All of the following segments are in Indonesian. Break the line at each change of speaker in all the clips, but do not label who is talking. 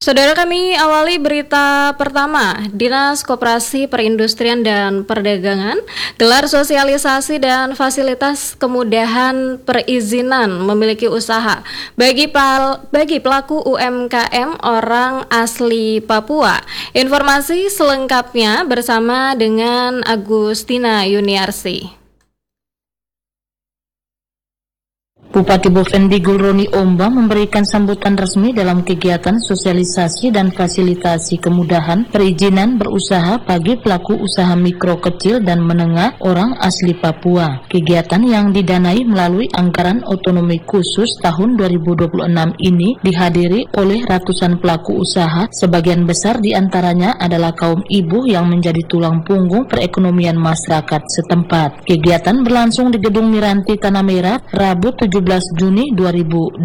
Saudara, kami awali berita pertama. Dinas Koperasi Perindustrian dan Perdagangan gelar sosialisasi dan fasilitas kemudahan perizinan memiliki usaha bagi pelaku UMKM orang asli Papua. Informasi selengkapnya bersama dengan Agustina Yuniarsi.
Bupati Bovendigul Roni Omba memberikan sambutan resmi dalam kegiatan sosialisasi dan fasilitasi kemudahan perizinan berusaha bagi pelaku usaha mikro kecil dan menengah orang asli Papua. Kegiatan yang didanai melalui anggaran otonomi khusus tahun 2026 ini dihadiri oleh ratusan pelaku usaha, sebagian besar diantaranya adalah kaum ibu yang menjadi tulang punggung perekonomian masyarakat setempat. Kegiatan berlangsung di Gedung Miranti Tanah Merah, Rabu 17 Juni 2026.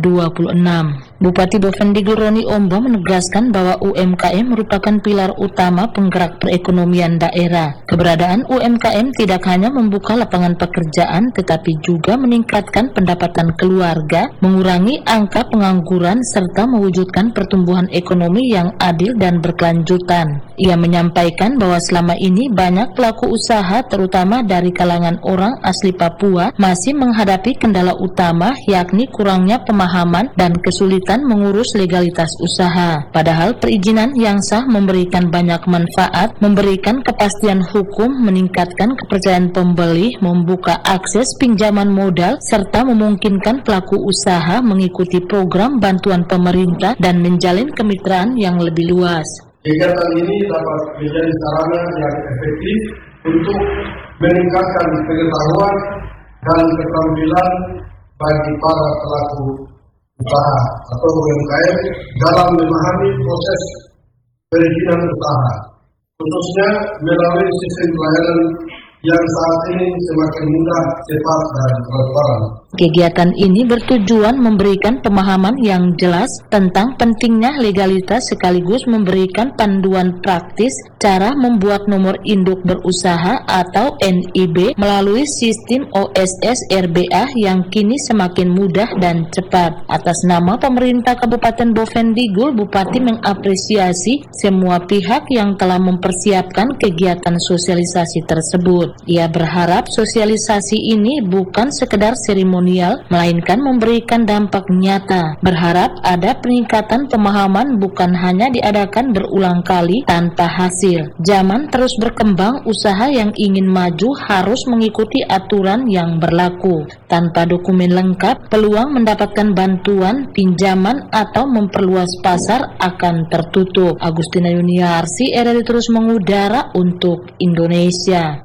Bupati Bovendigul Roni Omba menegaskan bahwa UMKM merupakan pilar utama penggerak perekonomian daerah. Keberadaan UMKM tidak hanya membuka lapangan pekerjaan tetapi juga meningkatkan pendapatan keluarga, mengurangi angka pengangguran serta mewujudkan pertumbuhan ekonomi yang adil dan berkelanjutan. Ia menyampaikan bahwa selama ini banyak pelaku usaha terutama dari kalangan orang asli Papua masih menghadapi kendala utama yakni kurangnya pemahaman dan kesulitan mengurus legalitas usaha. Padahal perizinan yang sah memberikan banyak manfaat, memberikan kepastian hukum, meningkatkan kepercayaan pembeli, membuka akses pinjaman modal, serta memungkinkan pelaku usaha mengikuti program bantuan pemerintah dan menjalin kemitraan yang lebih luas.
Kegiatan ini dapat menjadi sarana yang efektif untuk meningkatkan pengetahuan dan keterampilan bagi para pelaku usaha atau UMKM dalam memahami proses perizinan usaha, khususnya melalui sistem pelayanan yang saat ini semakin mudah, cepat, dan transparan.
Kegiatan ini bertujuan memberikan pemahaman yang jelas tentang pentingnya legalitas sekaligus memberikan panduan praktis cara membuat nomor induk berusaha atau NIB melalui sistem OSS RBA yang kini semakin mudah dan cepat. Atas nama pemerintah Kabupaten Bovendigul, Bupati mengapresiasi semua pihak yang telah mempersiapkan kegiatan sosialisasi tersebut. Ia berharap sosialisasi ini bukan sekedar seremonial, melainkan memberikan dampak nyata. Berharap ada peningkatan pemahaman bukan hanya diadakan berulang kali tanpa hasil. Zaman terus berkembang, usaha yang ingin maju harus mengikuti aturan yang berlaku. Tanpa dokumen lengkap, peluang mendapatkan bantuan, pinjaman, atau memperluas pasar akan tertutup. Agustina Yuniarsi, RRI terus mengudara untuk Indonesia.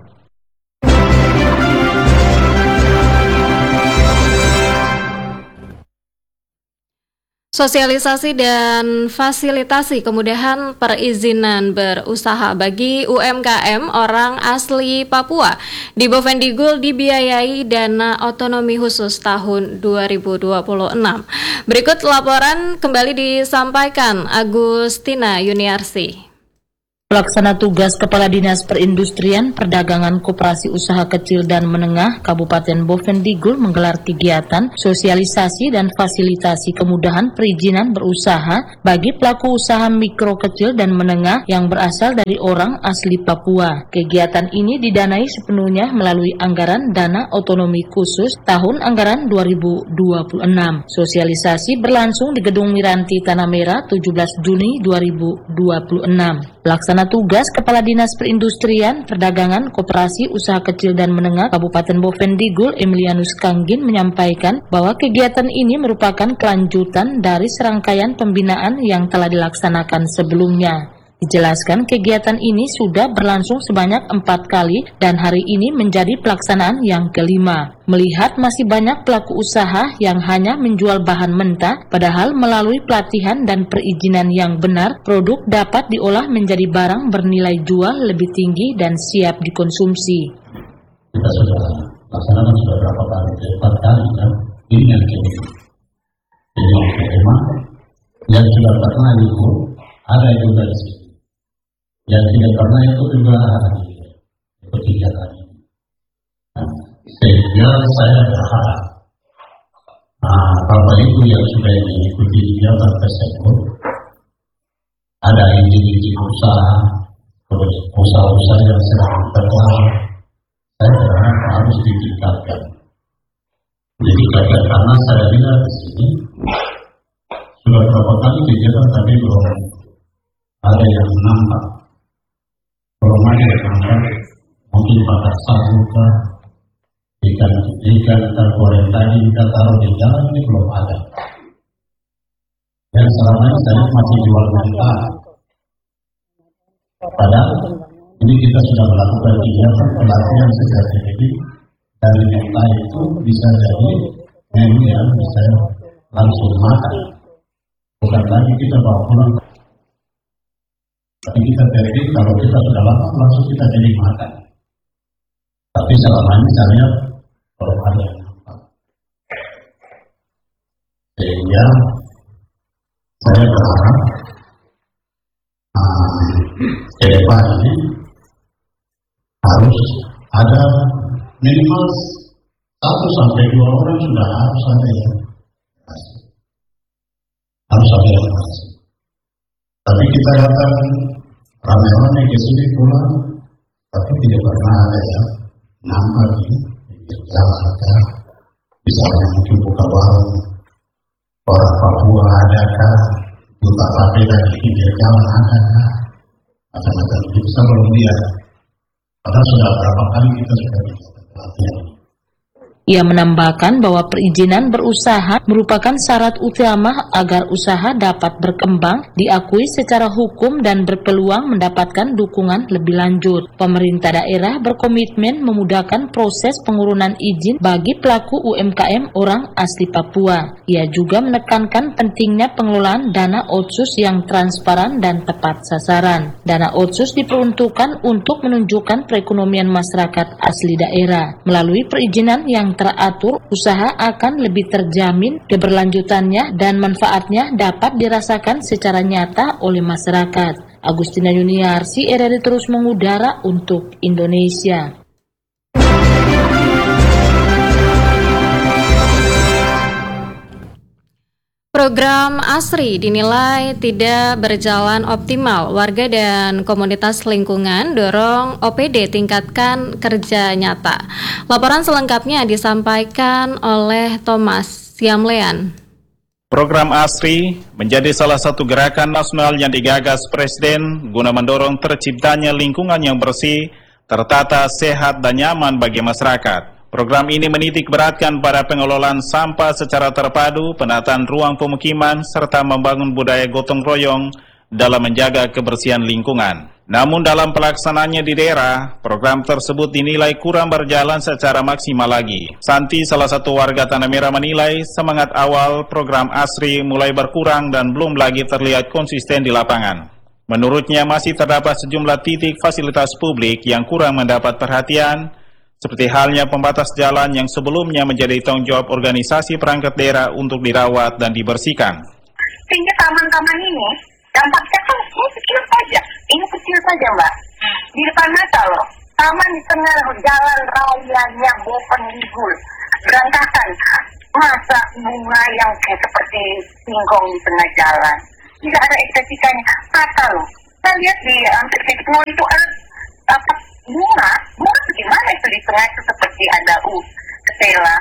Sosialisasi dan fasilitasi kemudahan perizinan berusaha bagi UMKM orang asli Papua di Bovendigul dibiayai dana otonomi khusus tahun 2026. Berikut laporan kembali disampaikan Agustina Yuniarsi.
Pelaksana tugas Kepala Dinas Perindustrian, Perdagangan, Koperasi Usaha Kecil dan Menengah Kabupaten Bovendigul menggelar kegiatan sosialisasi dan fasilitasi kemudahan perizinan berusaha bagi pelaku usaha mikro kecil dan menengah yang berasal dari orang asli Papua. Kegiatan ini didanai sepenuhnya melalui anggaran dana otonomi khusus tahun anggaran 2026. Sosialisasi berlangsung di Gedung Miranti Tanah Merah 17 Juni 2026. Pelaksana tugas Kepala Dinas Perindustrian, Perdagangan, Koperasi Usaha Kecil dan Menengah Kabupaten Bovendigul Emilianus Kanggin menyampaikan bahwa kegiatan ini merupakan kelanjutan dari serangkaian pembinaan yang telah dilaksanakan sebelumnya. Dijelaskan kegiatan ini sudah berlangsung sebanyak 4 kali dan hari ini menjadi pelaksanaan yang kelima. Melihat masih banyak pelaku usaha yang hanya menjual bahan mentah, padahal melalui pelatihan dan perizinan yang benar, produk dapat diolah menjadi barang bernilai jual lebih tinggi dan siap dikonsumsi.
Kita sudah laksanakan sudah berapa kali, 4 kali kan? Ini yang kelima. Yang sudah pernah itu ada juga di sini. Yang tidak pernah itu juga ada di kegiatan ini. Sehingga saya berharap Bapak Ibu yang sudah mengikuti kegiatan tersebut ada izin usaha, terus usaha-usaha yang sedang terlalu, saya berharap harus ditingkatkan. Jadi karena saya lihat di sini sudah berapa kali kegiatan tapi belum ada yang nampak. Belum ada yang nampak, mungkin pakai sabuka, ikan tergoreng tadi kita taruh di jalan ini belum ada. Dan selama ini saya masih jual mentah. Padahal ini kita sudah melakukan kegiatan pelatihan sejak ini dari mentah itu bisa jadi menu yang bisa langsung makan. Bukan lagi kita bawa pulang. Tapi kita pikir kalau kita sudah lama langsung kita jadi makan. Tapi selama ini saya lihat belum ada yang nampak. Sehingga saya berharap ke depan ini harus ada minimal 1 sampai 2 orang sudah harus ada yang harus ada yang masuk. Tapi kita datang ramai-ramai ke sini pulang, tapi tidak pernah ada yang nampak di jalan ada. Misalnya mungkin buka warung, orang Papua adakah, buka pakai dari pinggir jalan adakah, macam-macam itu kita belum lihat. Padahal sudah berapa kali kita sudah pelatihan.
Ia menambahkan bahwa perizinan berusaha merupakan syarat utama agar usaha dapat berkembang, diakui secara hukum dan berpeluang mendapatkan dukungan lebih lanjut. Pemerintah daerah berkomitmen memudahkan proses pengurunan izin bagi pelaku UMKM orang asli Papua. Ia juga menekankan pentingnya pengelolaan dana otsus yang transparan dan tepat sasaran. Dana otsus diperuntukkan untuk menunjukkan perekonomian masyarakat asli daerah. Melalui perizinan yang teratur, usaha akan lebih terjamin keberlanjutannya dan manfaatnya dapat dirasakan secara nyata oleh masyarakat. Agustina Yuniarsi, RRI terus mengudara untuk Indonesia.
Program ASRI dinilai tidak berjalan optimal. Warga dan komunitas lingkungan dorong OPD tingkatkan kerja nyata. Laporan selengkapnya disampaikan oleh Thomas Siamlean.
Program ASRI menjadi salah satu gerakan nasional yang digagas Presiden guna mendorong terciptanya lingkungan yang bersih, tertata, sehat, dan nyaman bagi masyarakat. Program ini menitik beratkan pada pengelolaan sampah secara terpadu, penataan ruang pemukiman, serta membangun budaya gotong royong dalam menjaga kebersihan lingkungan. Namun dalam pelaksanaannya di daerah, program tersebut dinilai kurang berjalan secara maksimal lagi. Santi, salah satu warga Tanah Merah, menilai semangat awal program ASRI mulai berkurang dan belum lagi terlihat konsisten di lapangan. Menurutnya masih terdapat sejumlah titik fasilitas publik yang kurang mendapat perhatian, seperti halnya pembatas jalan yang sebelumnya menjadi tanggung jawab organisasi perangkat daerah untuk dirawat dan dibersihkan.
Sehingga taman-taman ini dampaknya kan kecil saja. Ini kecil saja, Mbak. Di depan mata loh. Taman di tengah jalan rayanya Bovendigul. Berantakan. Masa bunga yang kayak seperti singkong di tengah jalan. Tidak ada estetikanya. Kata loh. Saya lihat di hampir mall itu ada bunga bagaimana itu di tengah itu seperti ada ketela.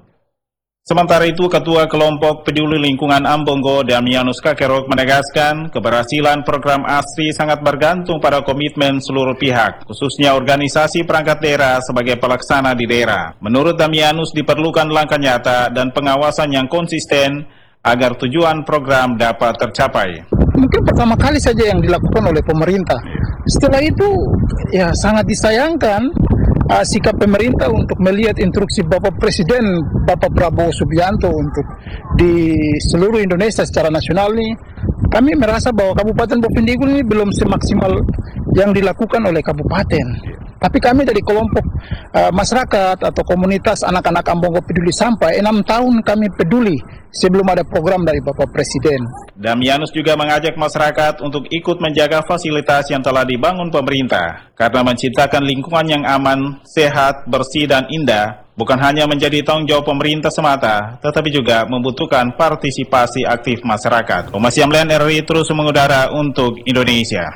Sementara itu, Ketua Kelompok Peduli Lingkungan Ambongo, Damianus Kakerok, menegaskan keberhasilan program ASRI sangat bergantung pada komitmen seluruh pihak, khususnya organisasi perangkat daerah sebagai pelaksana di daerah. Menurut Damianus, diperlukan langkah nyata dan pengawasan yang konsisten agar tujuan program dapat tercapai.
Mungkin pertama kali saja yang dilakukan oleh pemerintah. Setelah itu, ya sangat disayangkan sikap pemerintah untuk melihat instruksi Bapak Presiden, Bapak Prabowo Subianto untuk di seluruh Indonesia secara nasional ini. Kami merasa bahwa Kabupaten Bovendigul ini belum semaksimal yang dilakukan oleh kabupaten. Tapi kami dari kelompok masyarakat atau komunitas anak-anak Ambongo Peduli Sampah, 6 tahun kami peduli sebelum ada program dari Bapak Presiden.
Damianus juga mengajak masyarakat untuk ikut menjaga fasilitas yang telah dibangun pemerintah, karena menciptakan lingkungan yang aman, sehat, bersih, dan indah bukan hanya menjadi tanggung jawab pemerintah semata, tetapi juga membutuhkan partisipasi aktif masyarakat. Humas Yamlian RRI terus mengudara untuk Indonesia.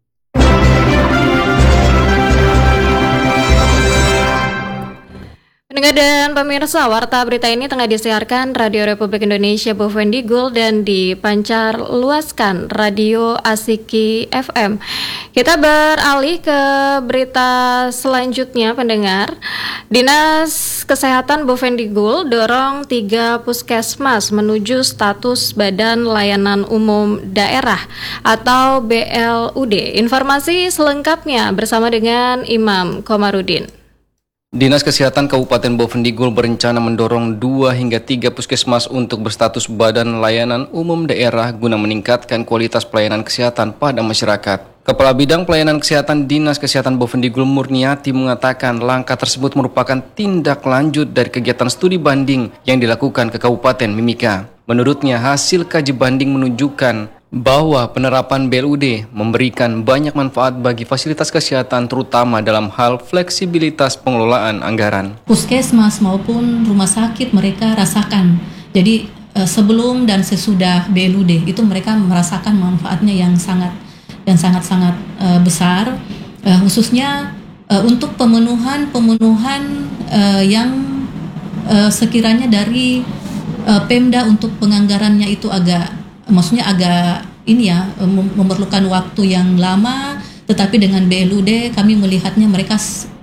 Pendengar dan pemirsa, warta berita ini tengah disiarkan Radio Republik Indonesia Bovendigul dan dipancar luaskan Radio Asiki FM. Kita beralih ke berita selanjutnya, pendengar. Dinas Kesehatan Bovendigul dorong 3 puskesmas menuju status Badan Layanan Umum Daerah atau BLUD. Informasi selengkapnya bersama dengan Imam Komarudin.
Dinas Kesehatan Kabupaten Bovendigul berencana mendorong 2 hingga 3 puskesmas untuk berstatus Badan Layanan Umum Daerah guna meningkatkan kualitas pelayanan kesehatan pada masyarakat. Kepala Bidang Pelayanan Kesehatan Dinas Kesehatan Bovendigul Murniati mengatakan langkah tersebut merupakan tindak lanjut dari kegiatan studi banding yang dilakukan ke Kabupaten Mimika. Menurutnya, hasil kaji banding menunjukkan bahwa penerapan BLUD memberikan banyak manfaat bagi fasilitas kesehatan terutama dalam hal fleksibilitas pengelolaan anggaran.
Puskesmas maupun rumah sakit mereka rasakan. Jadi sebelum dan sesudah BLUD itu mereka merasakan manfaatnya yang sangat besar, khususnya untuk pemenuhan yang sekiranya dari Pemda untuk penganggarannya itu agak memerlukan waktu yang lama, tetapi dengan BLUD kami melihatnya mereka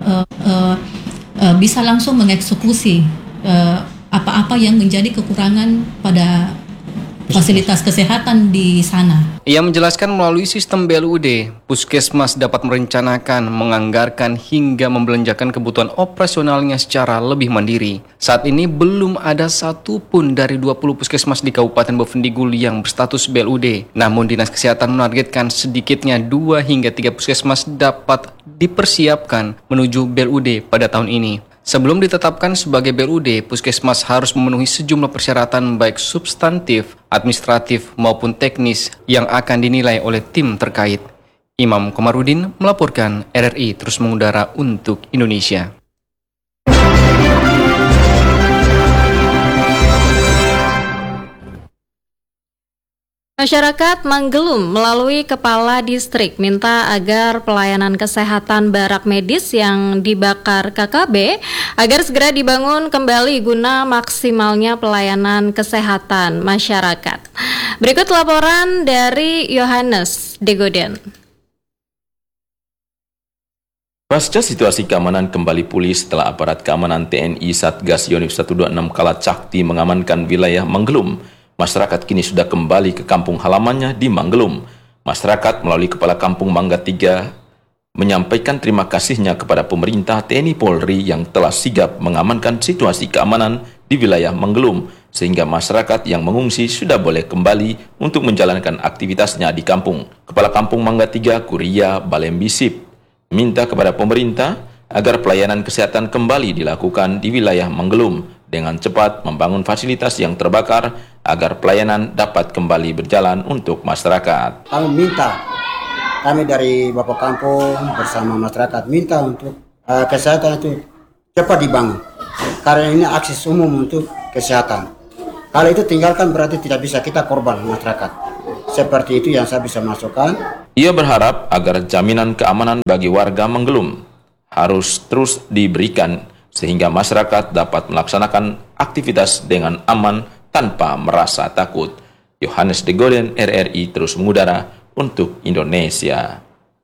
bisa langsung mengeksekusi apa-apa yang menjadi kekurangan pada fasilitas kesehatan di sana.
Ia menjelaskan melalui sistem BLUD, puskesmas dapat merencanakan, menganggarkan hingga membelanjakan kebutuhan operasionalnya secara lebih mandiri. Saat ini belum ada satupun dari 20 puskesmas di Kabupaten Bovendigul yang berstatus BLUD. Namun Dinas Kesehatan menargetkan sedikitnya 2 hingga 3 puskesmas dapat dipersiapkan menuju BLUD pada tahun ini. Sebelum ditetapkan sebagai BLUD, puskesmas harus memenuhi sejumlah persyaratan baik substantif, administratif maupun teknis yang akan dinilai oleh tim terkait. Imam Komarudin melaporkan, RRI terus mengudara untuk Indonesia.
Masyarakat Manggelum melalui Kepala Distrik minta agar pelayanan kesehatan barak medis yang dibakar KKB agar segera dibangun kembali guna maksimalnya pelayanan kesehatan masyarakat. Berikut laporan dari Yohanes Degoden.
Pasca situasi keamanan kembali pulih setelah aparat keamanan TNI Satgas Yonif 126 Kalat Cakti mengamankan wilayah Manggelum, masyarakat kini sudah kembali ke kampung halamannya di Manggelum. Masyarakat melalui Kepala Kampung Mangga 3 menyampaikan terima kasihnya kepada pemerintah TNI Polri yang telah sigap mengamankan situasi keamanan di wilayah Manggelum, sehingga masyarakat yang mengungsi sudah boleh kembali untuk menjalankan aktivitasnya di kampung. Kepala Kampung Mangga 3 Kuria Balembisip minta kepada pemerintah agar pelayanan kesehatan kembali dilakukan di wilayah Manggelum dengan cepat membangun fasilitas yang terbakar agar pelayanan dapat kembali berjalan untuk masyarakat.
Kami dari Bapak Kampung bersama masyarakat minta untuk kesehatan itu cepat dibangun. Karena ini akses umum untuk kesehatan. Kalau itu tinggalkan berarti tidak bisa kita korban masyarakat. Seperti itu yang saya bisa masukkan.
Ia berharap agar jaminan keamanan bagi warga Manggelum harus terus diberikan sehingga masyarakat dapat melaksanakan aktivitas dengan aman tanpa merasa takut. Yohanes Degoden, RRI terus mengudara untuk Indonesia.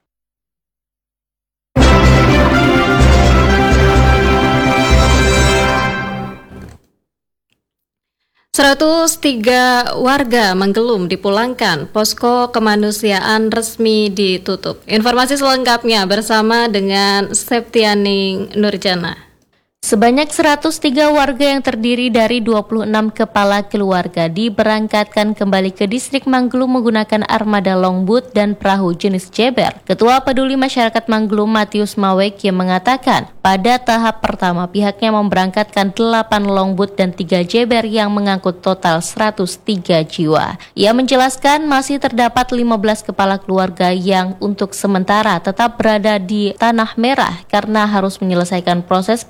103 warga Manggelum dipulangkan, posko kemanusiaan resmi ditutup. Informasi selengkapnya bersama dengan Septianing Nurjana.
Sebanyak 103 warga yang terdiri dari 26 kepala keluarga diberangkatkan kembali ke distrik Manggelum menggunakan armada longboat dan perahu jenis jeber. Ketua Peduli Masyarakat Manggelum Matius Mawek yang mengatakan pada tahap pertama pihaknya memberangkatkan 8 longboat dan 3 jeber yang mengangkut total 103 jiwa. Ia menjelaskan masih terdapat 15 kepala keluarga yang untuk sementara tetap berada di Tanah Merah karena harus menyelesaikan proses pendaftaran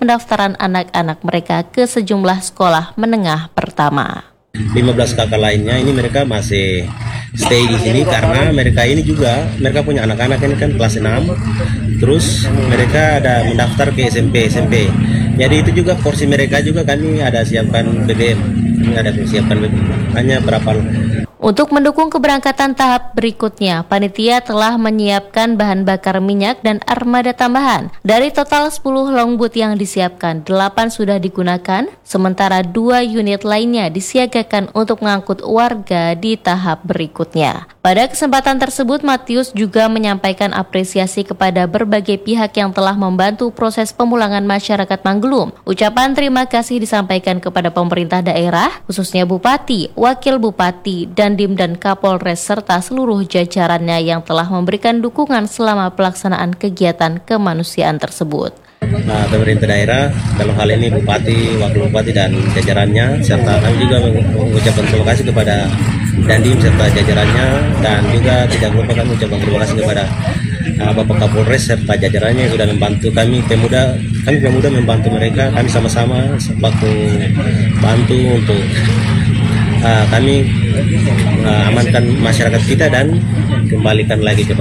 pendaftaran anak-anak mereka ke sejumlah sekolah menengah pertama.
15 kakak lainnya ini mereka masih stay di sini karena mereka punya anak-anak ini kan kelas 6, terus mereka ada mendaftar ke SMP. Jadi itu juga porsi mereka juga kami ada siapkan BBM, hanya berapa.
Untuk mendukung keberangkatan tahap berikutnya, panitia telah menyiapkan bahan bakar minyak dan armada tambahan. Dari total 10 longboat yang disiapkan, 8 sudah digunakan, sementara 2 unit lainnya disiagakan untuk mengangkut warga di tahap berikutnya. Pada kesempatan tersebut, Matius juga menyampaikan apresiasi kepada berbagai pihak yang telah membantu proses pemulangan masyarakat Manggelum. Ucapan terima kasih disampaikan kepada pemerintah daerah, khususnya Bupati, Wakil Bupati, Dandim dan Kapolres serta seluruh jajarannya yang telah memberikan dukungan selama pelaksanaan kegiatan kemanusiaan tersebut.
Pemerintah daerah dalam hal ini Bupati, Wakil Bupati dan jajarannya, serta kami juga mengucapkan terima kasih kepada Dandim serta jajarannya, dan juga tidak lupa kami mengucapkan terima kasih kepada Bapak Kapolres serta jajarannya yang sudah membantu kami pemuda membantu mereka, kami sama-sama waktu bantu untuk kami amankan masyarakat kita dan kembalikan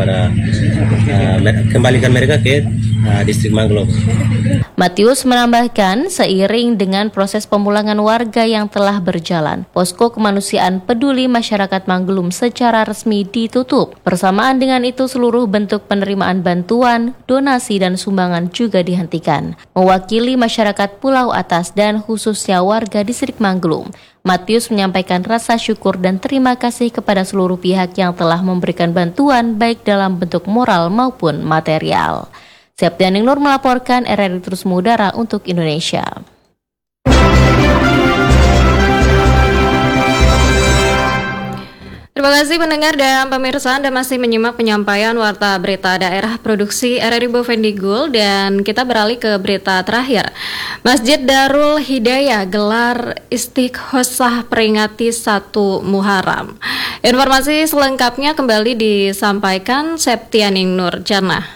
mereka ke distrik Manggelum.
Matius menambahkan, seiring dengan proses pemulangan warga yang telah berjalan, posko kemanusiaan peduli masyarakat Manggelum secara resmi ditutup. Bersamaan dengan itu, seluruh bentuk penerimaan bantuan, donasi dan sumbangan juga dihentikan. Mewakili masyarakat Pulau Atas dan khususnya warga distrik Manggelum, Matius menyampaikan rasa syukur dan terima kasih kepada seluruh pihak yang telah memberikan bantuan baik dalam bentuk moral maupun material. Septianing Nur melaporkan, RRI Terus Mengudara untuk Indonesia.
Terima kasih pendengar dan pemirsa, Anda masih menyimak penyampaian Warta Berita Daerah Produksi RRI Bovendigul, dan kita beralih ke berita terakhir. Masjid Darul Hidayah gelar istighosah peringati 1 Muharram. Informasi selengkapnya kembali disampaikan Septianing Nur Jannah.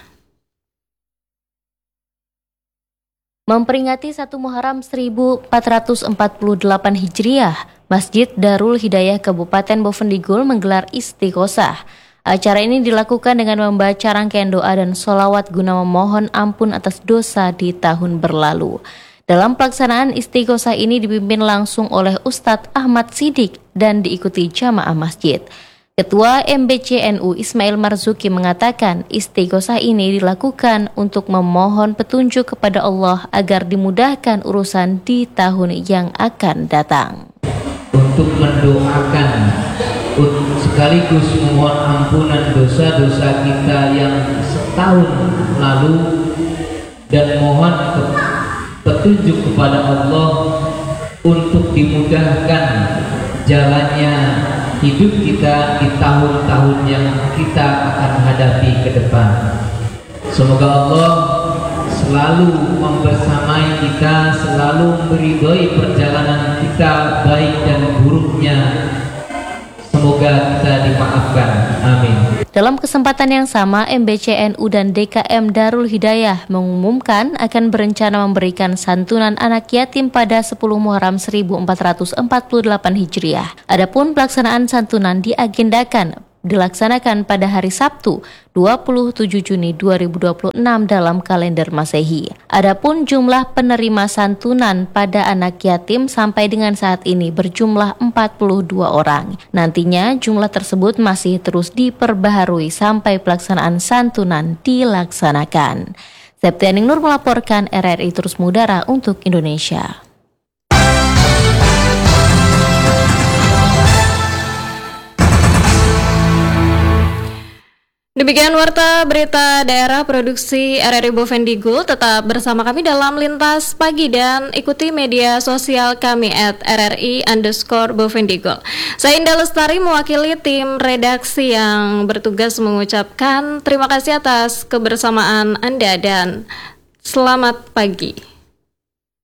Memperingati 1 Muharram 1448 Hijriah, Masjid Darul Hidayah Kabupaten Bovendigul menggelar istighosah. Acara ini dilakukan dengan membaca rangkaian doa dan sholawat guna memohon ampun atas dosa di tahun berlalu. Dalam pelaksanaan istighosah ini dipimpin langsung oleh Ustadz Ahmad Sidik dan diikuti jamaah masjid. Ketua MBCNU Ismail Marzuki mengatakan istighosah ini dilakukan untuk memohon petunjuk kepada Allah agar dimudahkan urusan di tahun yang akan datang.
Untuk mendoakan sekaligus memohon ampunan dosa-dosa kita yang setahun lalu dan mohon petunjuk kepada Allah untuk dimudahkan jalannya hidup kita di tahun-tahun yang kita akan hadapi ke depan. Semoga Allah selalu membersamai kita, selalu meridhoi perjalanan kita baik dan buruknya. Semoga kita dimaafkan. Amin.
Dalam kesempatan yang sama, MBCNU dan DKM Darul Hidayah mengumumkan akan berencana memberikan santunan anak yatim pada 10 Muharram 1448 Hijriah. Adapun pelaksanaan santunan dilaksanakan pada hari Sabtu 27 Juni 2026 dalam kalender Masehi. Adapun jumlah penerima santunan pada anak yatim sampai dengan saat ini berjumlah 42 orang. Nantinya jumlah tersebut masih terus diperbaharui sampai pelaksanaan santunan dilaksanakan. Septianing Nur melaporkan, RRI Terus Mengudara untuk Indonesia.
Demikian Warta Berita Daerah Produksi RRI Bovendigul. Tetap bersama kami dalam Lintas Pagi dan ikuti media sosial kami @RRI_Bovendigul. Saya Indah Lestari mewakili tim redaksi yang bertugas mengucapkan terima kasih atas kebersamaan Anda dan selamat pagi.